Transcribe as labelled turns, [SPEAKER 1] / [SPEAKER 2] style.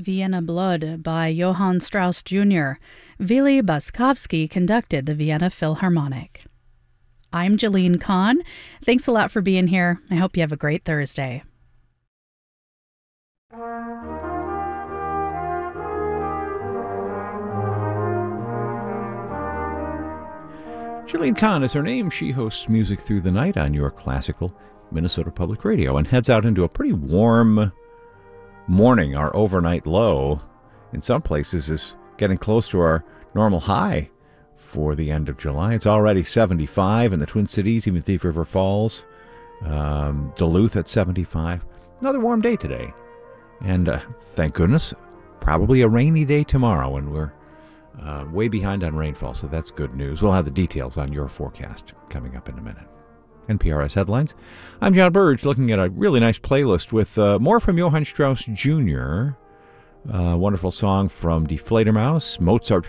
[SPEAKER 1] Vienna Blood by Johann Strauss Jr. Vili Boskovsky conducted the Vienna Philharmonic. I'm Jalene Kahn. Thanks a lot for being here. I hope you have a great Thursday.
[SPEAKER 2] Jalene Kahn is her name. She hosts Music Through the Night on your classical Minnesota Public Radio and heads out into a pretty warm morning. Our overnight low in some places is getting close to our normal high for the end of July. It's already 75 in the Twin Cities, even Thief River Falls, Duluth at 75. Another warm day today. And thank goodness, probably a rainy day tomorrow, and we're way behind on rainfall, so that's good news. We'll have the details on your forecast coming up in a minute. NPRS Headlines. I'm John Burge, looking at a really nice playlist with more from Johann Strauss Jr., wonderful song from Die Fledermaus, Mozart